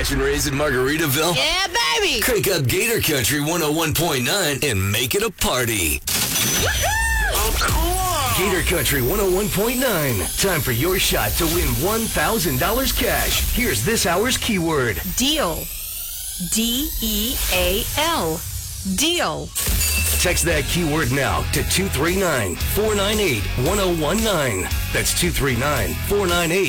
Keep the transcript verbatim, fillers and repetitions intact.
cash and raise in Margaritaville? Yeah, baby! Crank up Gator Country one oh one point nine and make it a party. Oh, cool! Gator Country one oh one point nine. Time for your shot to win one thousand dollars cash. Here's this hour's keyword. Deal. D E A L. Deal. Text that keyword now to two three nine, four nine eight, one oh one nine. That's two three nine, four nine eight.